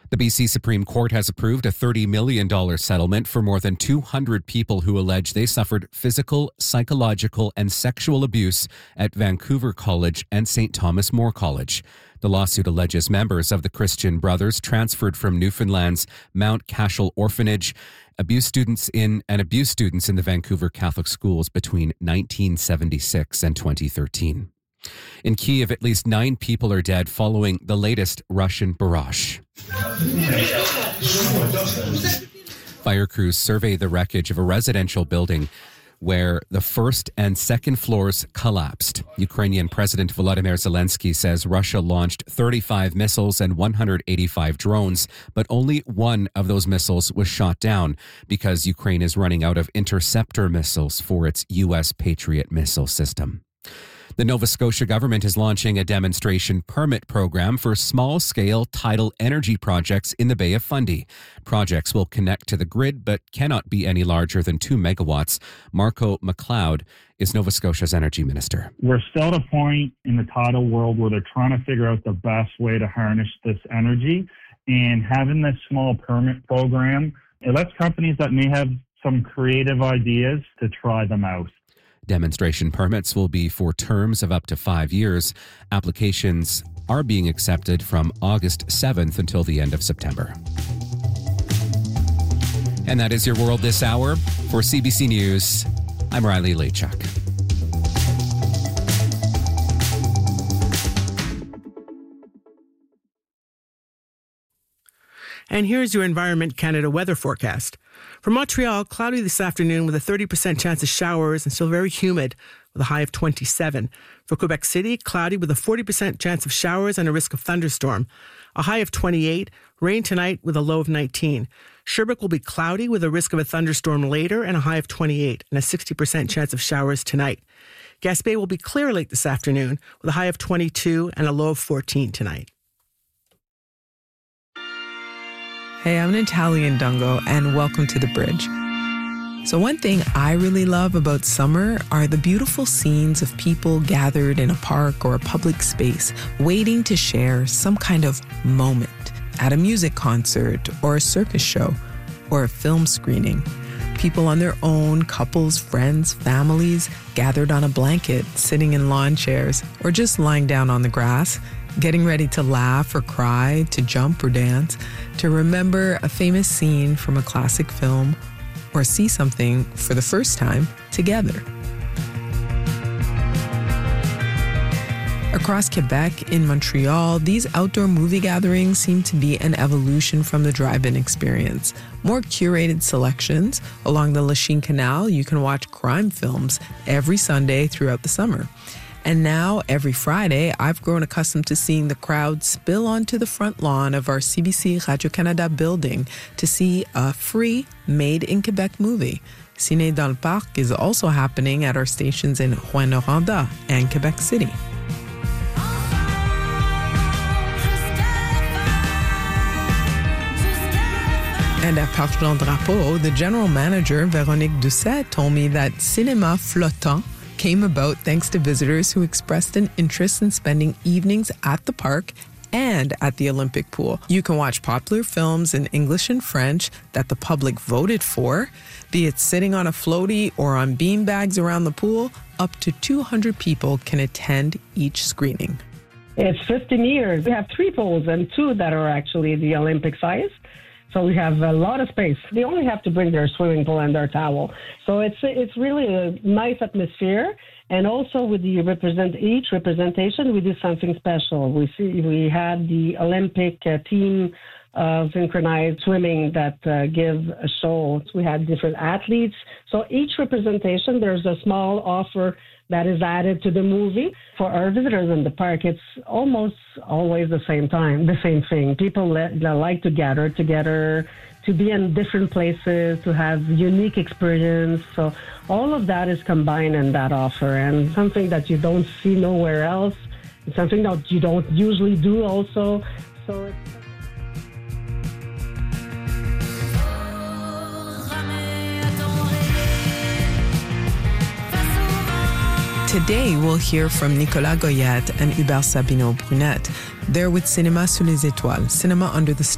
The BC Supreme Court has approved a $30 million settlement for more than 200 people who allege they suffered physical, psychological, and sexual abuse at Vancouver College and St. Thomas More College. The lawsuit alleges members of the Christian Brothers transferred from Newfoundland's Mount Cashel Orphanage abused students in the Vancouver Catholic schools between 1976 and 2013. In Kyiv, at least 9 people are dead following the latest Russian barrage. Fire crews survey the wreckage of a residential building where the first and second floors collapsed. Ukrainian President Volodymyr Zelensky says Russia launched 35 missiles and 185 drones, but only one of those missiles was shot down because Ukraine is running out of interceptor missiles for its U.S. Patriot missile system. The Nova Scotia government is launching a demonstration permit program for small-scale tidal energy projects in the Bay of Fundy. Projects will connect to the grid but cannot be any larger than 2 megawatts. Marco McLeod is Nova Scotia's energy minister. We're still at a point in the tidal world where they're trying to figure out the best way to harness this energy, and having this small permit program, it lets companies that may have some creative ideas to try them out. Demonstration permits will be for terms of up to 5 years. Applications are being accepted from August 7th until the end of September. And that is your World This Hour. For CBC News, I'm Riley Lachuk. And here's your Environment Canada weather forecast. For Montreal, cloudy this afternoon with a 30% chance of showers and still very humid with a high of 27. For Quebec City, cloudy with a 40% chance of showers and a risk of thunderstorm. A high of 28, rain tonight with a low of 19. Sherbrooke will be cloudy with a risk of a thunderstorm later and a high of 28 and a 60% chance of showers tonight. Gaspé will be clear late this afternoon with a high of 22 and a low of 14 tonight. Hey, I'm Natalia Ndungo, and welcome to The Bridge. So one thing I really love about summer are the beautiful scenes of people gathered in a park or a public space waiting to share some kind of moment at a music concert or a circus show or a film screening. People on their own, couples, friends, families, gathered on a blanket, sitting in lawn chairs, or just lying down on the grass, getting ready to laugh or cry, to jump or dance, to remember a famous scene from a classic film, or see something for the first time together. Across Quebec, in Montreal, these outdoor movie gatherings seem to be an evolution from the drive-in experience. More curated selections. Along the Lachine Canal, you can watch crime films every Sunday throughout the summer. And now, every Friday, I've grown accustomed to seeing the crowd spill onto the front lawn of our CBC Radio-Canada building to see a free Made in Quebec movie. Ciné dans le Parc is also happening at our stations in Rouyn-Noranda and Quebec City. And at Parc Jean Drapeau, the general manager, Véronique Doucet, told me that Cinéma Flottant came about thanks to visitors who expressed an interest in spending evenings at the park and at the Olympic pool. You can watch popular films in English and French that the public voted for, be it sitting on a floaty or on beanbags around the pool. Up to 200 people can attend each screening. It's 50 meters. We have 3 poles and 2 that are actually the Olympic size. So we have a lot of space. They only have to bring their swimming pool and their towel. So it's really a nice atmosphere. And also with the each representation, we do something special. We had the Olympic team of synchronized swimming that give a show. We had different athletes. So each representation, there's a small offer that is added to the movie. For our visitors in the park, it's almost always the same thing. People like to gather together, to be in different places, to have unique experience. So all of that is combined in that offer, and something that you don't see nowhere else. It's something that you don't usually do also. So it's Today, we'll hear from Nicolas Goyette and Hubert Sabino-Brunette. They're with Cinéma sous les étoiles, Cinema Under the Stars.